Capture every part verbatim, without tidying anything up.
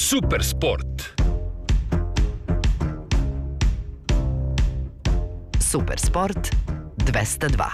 Super sport. Super sport dvesta dva.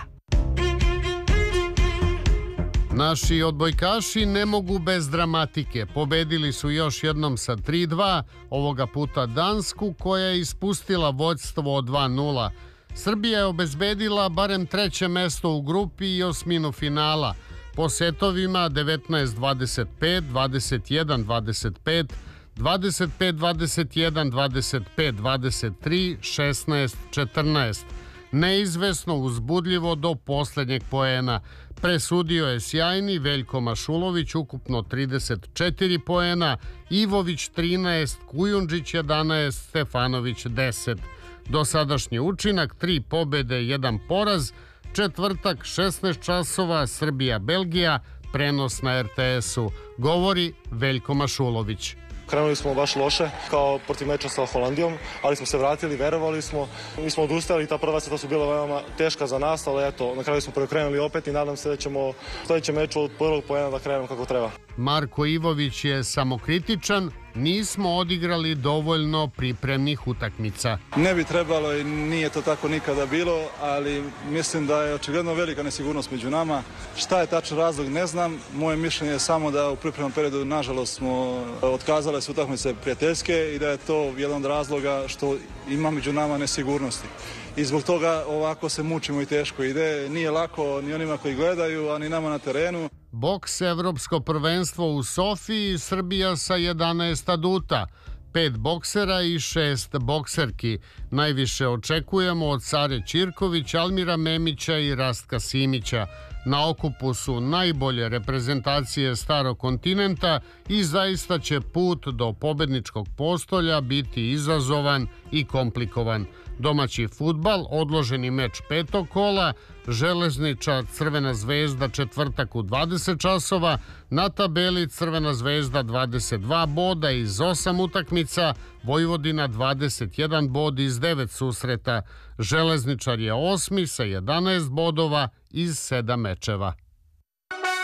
Naši odbojkaši ne mogu bez dramatike. Pobedili su još jednom sa tri dva, ovoga puta Dansku koja je ispustila vođstvo od dva nula. Srbija je obezbedila barem treće mesto u grupi i osminu finala. Po setovima devetnaest dvadeset pet, dvadeset jedan dvadeset pet, dvadeset pet dvadeset jedan, dvadeset pet dvadeset tri, šesnaest četrnaest. Neizvesno, uzbudljivo do poslednjeg poena. Presudio je sjajni Veljko Mašulović, ukupno trideset četiri poena, Ivović trinaest, Kujundžić jedanaest, Stefanović deset. Dosadašnji učinak, tri pobede, jedan poraz. Četvrtak, šesnaest časova, Srbija-Belgija, prenos na er te esu. Govori Veljko Mašulović. Krenuli smo baš loše, kao protiv meča sa Holandijom, ali smo se vratili, verovali smo. Mi smo odustali, ta prva seta su bila veoma teška za nas, ali eto, na kraju smo preokrenuli opet i nadam se da ćemo u sledećem meču od prvog poena da krenemo kako treba. Marko Ivović je samokritičan, nismo odigrali dovoljno pripremnih utakmica. Ne bi trebalo i nije to tako nikada bilo, ali mislim da je očigledno velika nesigurnost među nama. Šta je tačan razlog, ne znam. Moje mišljenje je samo da u pripremnom periodu, nažalost, smo otkazale su utakmice prijateljske i da je to jedan od razloga što ima među nama nesigurnosti. I zbog toga ovako se mučimo i teško ide. Nije lako ni onima koji gledaju, a ni nama na terenu. Boks evropsko prvenstvo u Sofiji, Srbija sa jedanaest aduta, pet boksera i šest bokserki. Najviše očekujemo od Sare Ćirković, Almira Memića i Rastka Simića. Na okupu su najbolje reprezentacije starog kontinenta i zaista će put do pobedničkog postolja biti izazovan i komplikovan. Domaći fudbal, odloženi meč petog kola, Železničar Crvena zvezda četvrtak u dvadeset časova, na tabeli Crvena zvezda dvadeset dva boda iz osam utakmica, Vojvodina dvadeset jedan bod iz devet susreta. Železničar je osmi sa jedanaest bodova iz sedam mečeva.